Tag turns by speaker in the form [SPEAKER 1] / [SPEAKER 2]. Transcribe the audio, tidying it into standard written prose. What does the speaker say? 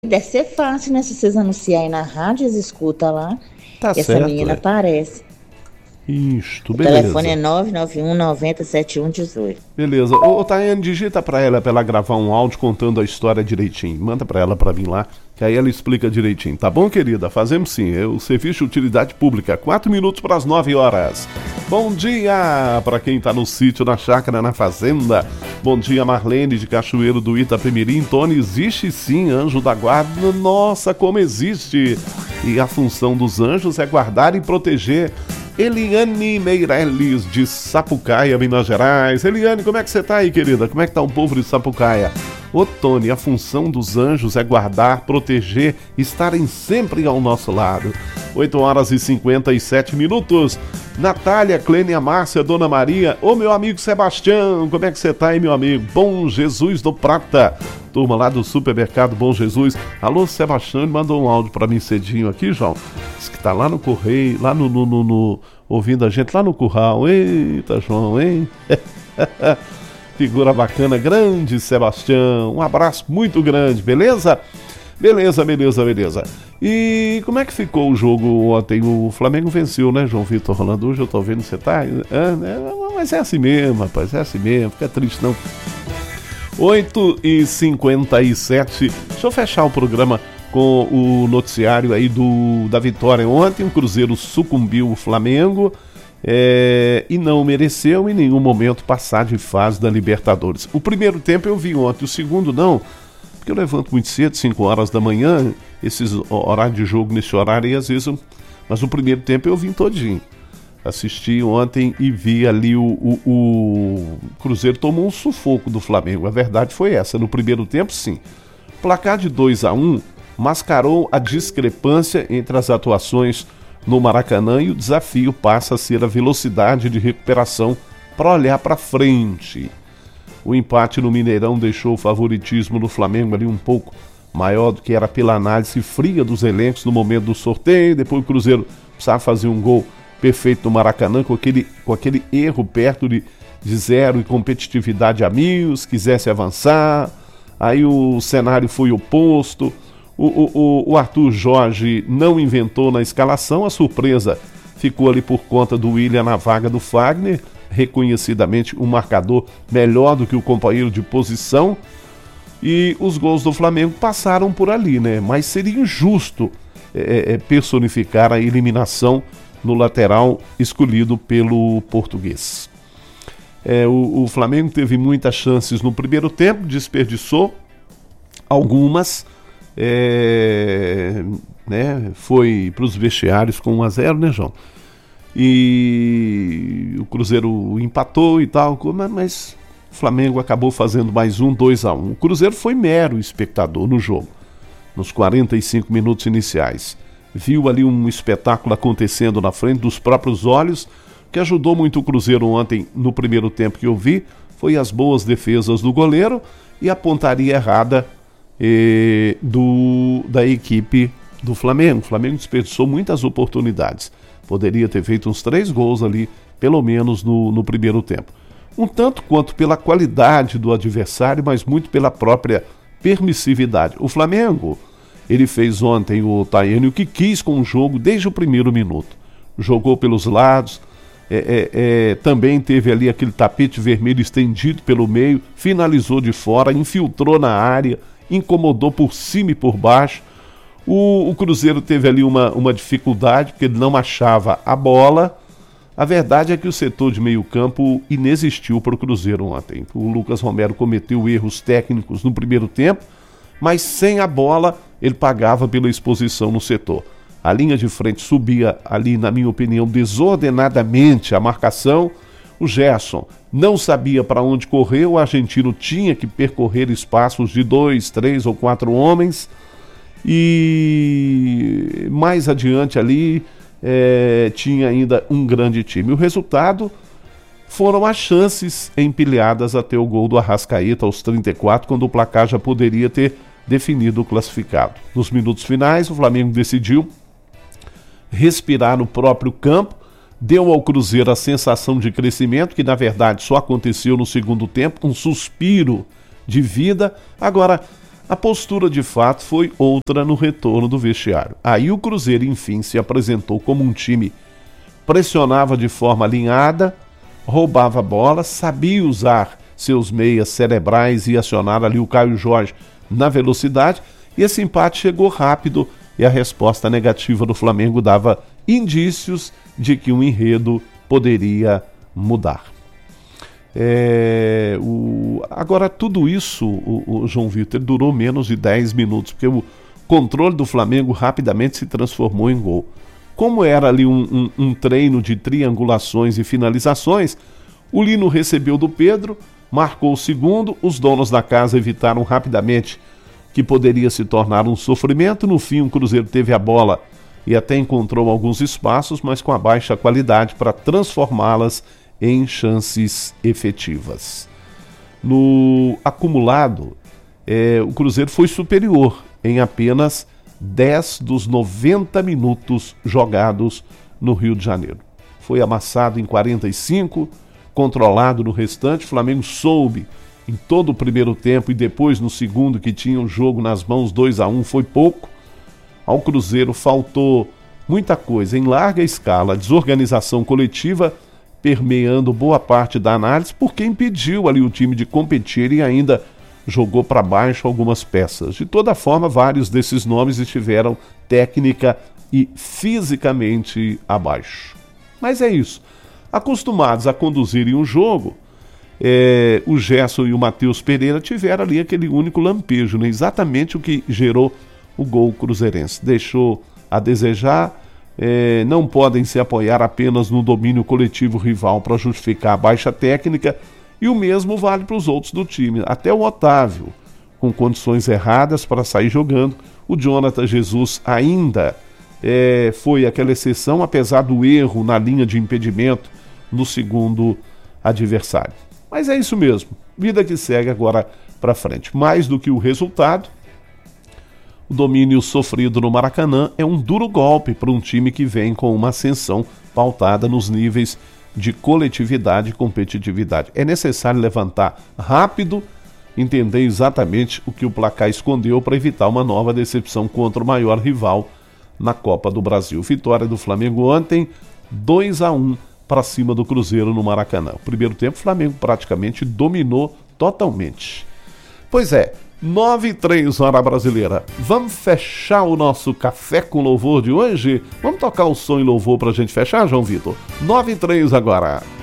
[SPEAKER 1] Deve ser fácil, né? Se vocês anunciarem na rádio, eles escutam lá.
[SPEAKER 2] Tá
[SPEAKER 1] Essa
[SPEAKER 2] certo,
[SPEAKER 1] menina aparece.
[SPEAKER 2] Isto,
[SPEAKER 1] O
[SPEAKER 2] beleza.
[SPEAKER 1] telefone é 991 90 7118.
[SPEAKER 2] Beleza. Ô, Tayane, digita pra ela gravar um áudio contando a história direitinho. Manda pra ela pra mim lá, que aí ela explica direitinho. Tá bom, querida? Fazemos sim. É o Serviço de Utilidade Pública. 4 minutos para as 9 horas. Bom dia pra quem tá no sítio, na chácara, na fazenda. Bom dia, Marlene, de Cachoeiro do Itapemirim. Tony, existe sim anjo da guarda. Nossa, como existe. E a função dos anjos é guardar e proteger. Eliane Meirelles, de Sapucaia, Minas Gerais. Eliane, como é que você tá aí, querida? Como é que tá o povo de Sapucaia? Ô, Tony, a função dos anjos é guardar, proteger, estarem sempre ao nosso lado. 8 horas e 57 minutos. Natália, Clênia, Márcia, Dona Maria. Ô, meu amigo Sebastião, como é que você tá aí, meu amigo? Bom Jesus do Prata. Turma lá do supermercado Bom Jesus. Alô, Sebastião, ele mandou um áudio pra mim cedinho aqui, João. Diz que tá lá no correio, lá no ouvindo a gente lá no curral. Eita, João, hein? Figura bacana, grande Sebastião. Um abraço muito grande, beleza? Beleza. E como é que ficou o jogo ontem? O Flamengo venceu, né, João Vitor Rolando? Hoje eu tô vendo você tá... mas é assim mesmo, rapaz, é assim mesmo. Fica triste, não. 8h57. Deixa eu fechar o programa com o noticiário aí da vitória. Ontem o Cruzeiro sucumbiu o Flamengo e não mereceu em nenhum momento passar de fase da Libertadores. O primeiro tempo eu vi ontem, o segundo não, porque eu levanto muito cedo, 5 horas da manhã, esses horários de jogo nesse horário e às vezes mas o primeiro tempo eu vi todinho. Assisti ontem e vi ali o Cruzeiro tomou um sufoco do Flamengo. A verdade foi essa. No primeiro tempo, sim. Placar de 2-1 mascarou a discrepância entre as atuações no Maracanã e o desafio passa a ser a velocidade de recuperação para olhar para frente. O empate no Mineirão deixou o favoritismo do Flamengo ali um pouco maior do que era pela análise fria dos elencos no momento do sorteio. Depois o Cruzeiro precisava fazer um gol perfeito no Maracanã, com aquele erro perto de zero e competitividade a mil, se quisesse avançar. Aí o cenário foi oposto. O Arthur Jorge não inventou na escalação, a surpresa ficou ali por conta do William na vaga do Fagner, reconhecidamente um marcador melhor do que o companheiro de posição. E os gols do Flamengo passaram por ali, né? Mas seria injusto personificar a eliminação no lateral escolhido pelo português. O Flamengo teve muitas chances no primeiro tempo, desperdiçou algumas, foi para os vestiários com 1-0, né, João? E o Cruzeiro empatou e tal, mas o Flamengo acabou fazendo mais 2-1. O Cruzeiro foi mero espectador no jogo, nos 45 minutos iniciais. Viu ali um espetáculo acontecendo na frente dos próprios olhos. O que ajudou muito o Cruzeiro ontem, no primeiro tempo que eu vi, foi as boas defesas do goleiro e a pontaria errada da equipe do Flamengo. O Flamengo desperdiçou muitas oportunidades. Poderia ter feito uns 3 gols ali, pelo menos no primeiro tempo. Um tanto quanto pela qualidade do adversário, mas muito pela própria permissividade. O Flamengo... Ele fez ontem, o Tayane, o que quis com o jogo desde o primeiro minuto. Jogou pelos lados, também teve ali aquele tapete vermelho estendido pelo meio, finalizou de fora, infiltrou na área, incomodou por cima e por baixo. O Cruzeiro teve ali uma dificuldade, porque ele não achava a bola. A verdade é que o setor de meio campo inexistiu para o Cruzeiro ontem. O Lucas Romero cometeu erros técnicos no primeiro tempo, mas sem a bola ele pagava pela exposição no setor. A linha de frente subia ali, na minha opinião, desordenadamente a marcação. O Gerson não sabia para onde correr, o argentino tinha que percorrer espaços de 2, 3 ou 4 homens. E mais adiante ali tinha ainda um grande time. O resultado foram as chances empilhadas até o gol do Arrascaeta aos 34, quando o placar já poderia ter definido o classificado. Nos minutos finais, o Flamengo decidiu respirar no próprio campo, deu ao Cruzeiro a sensação de crescimento, que na verdade só aconteceu no segundo tempo, um suspiro de vida. Agora, A postura de fato foi outra no retorno do vestiário. Aí o Cruzeiro, enfim, se apresentou como um time, pressionava de forma alinhada, roubava a bola, sabia usar seus meias cerebrais e acionar ali o Caio Jorge na velocidade, e esse empate chegou rápido e a resposta negativa do Flamengo dava indícios de que o enredo poderia mudar. Agora, tudo isso, o João Vitor, durou menos de 10 minutos, porque o controle do Flamengo rapidamente se transformou em gol. Como era ali um treino de triangulações e finalizações, o Lino recebeu do Pedro, marcou o segundo, os donos da casa evitaram rapidamente que poderia se tornar um sofrimento. No fim, o Cruzeiro teve a bola e até encontrou alguns espaços, mas com a baixa qualidade para transformá-las em chances efetivas. No acumulado, o Cruzeiro foi superior em apenas 10 dos 90 minutos jogados no Rio de Janeiro. Foi amassado em 45, controlado no restante. O Flamengo soube em todo o primeiro tempo e depois no segundo, que tinha o jogo nas mãos, 2-1, foi pouco. Ao Cruzeiro faltou muita coisa em larga escala, desorganização coletiva permeando boa parte da análise, porque impediu ali o time de competir e ainda jogou para baixo algumas peças. De toda forma, vários desses nomes estiveram técnica e fisicamente abaixo. Mas é isso. Acostumados a conduzirem um jogo, o Gerson e o Matheus Pereira tiveram ali aquele único lampejo, né? Exatamente o que gerou o gol cruzeirense. Deixou a desejar. Não podem se apoiar apenas no domínio coletivo rival para justificar a baixa técnica, e o mesmo vale para os outros do time. Até o Otávio, com condições erradas para sair jogando. O Jonathan Jesus ainda foi aquela exceção, apesar do erro na linha de impedimento no segundo adversário. Mas é isso mesmo, vida que segue agora para frente. Mais do que o resultado, o domínio sofrido no Maracanã é um duro golpe para um time que vem com uma ascensão pautada nos níveis de coletividade e competitividade. É necessário levantar rápido, entender exatamente o que o placar escondeu para evitar uma nova decepção contra o maior rival na Copa do Brasil. Vitória do Flamengo ontem, 2-1 para cima do Cruzeiro no Maracanã. O primeiro tempo, o Flamengo praticamente dominou totalmente. Pois é, 9h03 hora brasileira. Vamos fechar o nosso Café com Louvor de hoje? Vamos tocar o som em louvor pra gente fechar, João Vitor? 9h03 agora.